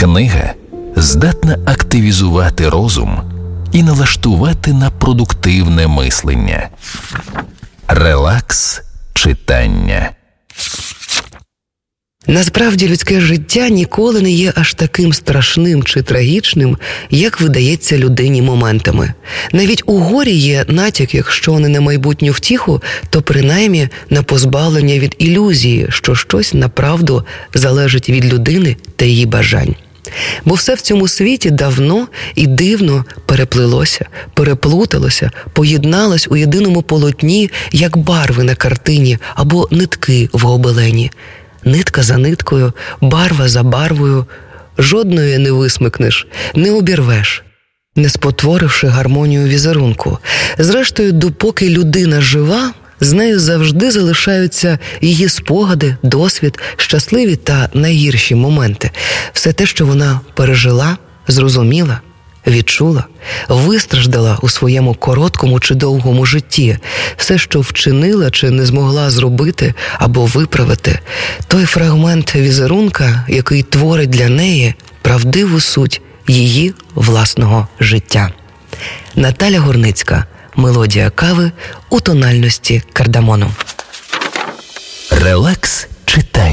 Книга здатна активізувати розум і налаштувати на продуктивне мислення. Релакс читання. Насправді, людське життя ніколи не є аж таким страшним чи трагічним, як видається людині моментами. Навіть у горі є натяк, якщо не на майбутню втіху, то принаймні на позбавлення від ілюзії, що щось направду залежить від людини та її бажань. Бо все в цьому світі давно і дивно переплилося, переплуталося, поєдналось у єдиному полотні, як барви на картині або нитки в гобелені. Нитка за ниткою, барва за барвою, жодної не висмикнеш, не обірвеш, не спотворивши гармонію візерунку. Зрештою, допоки людина жива, з нею завжди залишаються її спогади, досвід, щасливі та найгірші моменти. Все те, що вона пережила, зрозуміла, відчула, вистраждала у своєму короткому чи довгому житті, все, що вчинила чи не змогла зробити або виправити, той фрагмент візерунка, який творить для неї правдиву суть її власного життя. Наталя Горницька. Мелодія кави у тональності кардамону. Релакс читання.